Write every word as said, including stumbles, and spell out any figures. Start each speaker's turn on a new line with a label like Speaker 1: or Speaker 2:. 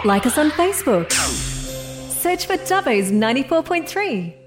Speaker 1: Like us on Facebook. Search for Dubbo's ninety-four point three.